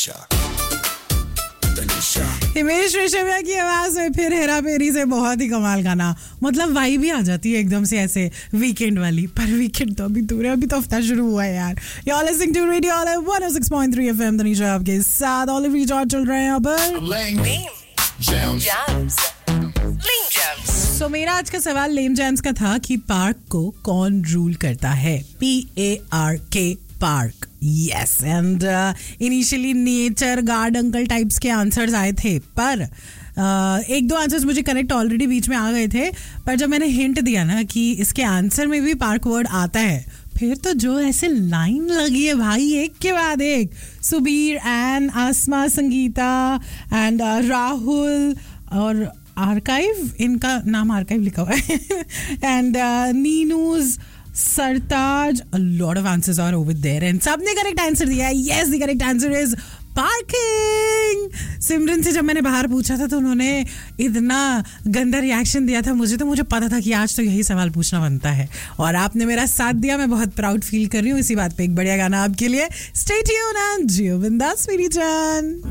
हिमेश रेशमिया की आवाज में फिर हेरा फेरी से बहुत ही कमाल गाना. मतलब वाइब भी आ जाती है एकदम से ऐसे वीकेंड वाली. पर वीकेंड तो अभी दूर है, अभी तो हफ्ता शुरू हुआ है यार. You're listening to Radio Olive 106.3 FM. Tanisha आपके साथ. Olive Recharge चल रहे हैं अब. So, मेरा आज का सवाल लेम जैम्स का था कि पार्क को कौन रूल करता है. PARK park. Yes. And initially nature guard uncle types के आंसर्स आए थे, पर एक दो आंसर्स मुझे करेक्ट ऑलरेडी बीच में आ गए थे. पर जब मैंने हिंट दिया ना कि इसके आंसर में भी पार्क वर्ड आता है, फिर तो जो ऐसे लाइन लगी है भाई, एक के बाद एक. Subir and Asma, Sangeeta and Rahul और आर्काइव, इनका नाम आर्काइव लिखा हुआ है. And नीनूज, Sartaj, a lot of answers are over there and सबने करेक्ट आंसर दिया है. yes, the correct answer is parking. सिमरन से जब मैंने बाहर पूछा था तो उन्होंने इतना गंदा रिएक्शन दिया था मुझे पता था कि आज तो यही सवाल पूछना बनता है और आपने मेरा साथ दिया. मैं बहुत प्राउड फील कर रही हूँ. इसी बात पे एक बढ़िया गाना आपके लिए. स्टे ट्यून्ड एंड जियो बिंदास मेरी जान.